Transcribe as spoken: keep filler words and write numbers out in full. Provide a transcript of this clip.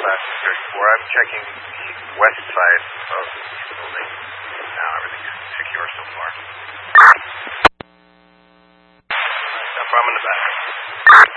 last thirty-four. I'm checking the west side of the building. Now everything's secure so far. No problem in the back.